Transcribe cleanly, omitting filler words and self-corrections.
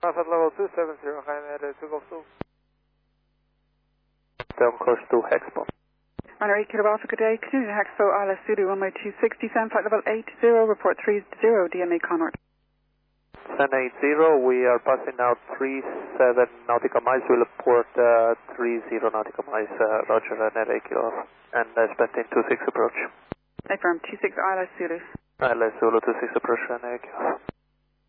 Alpha level 270, Jaime 2 Golf 2. Down course to Hexpo. Runner 8 Kilo Alpha, good day. Continue to Hexpo, Isla Zulu, runway 260, flight level 80, report 30, DMA Conward. Sun 80, we are passing now 37 nautical miles, we'll report 30 nautical miles, roger, net 8 Kilo Alpha, and expecting 26 approach. Affirm, 26 Isla Zulu. Isla Zulu 26 approach, net 8 Kilo Alpha.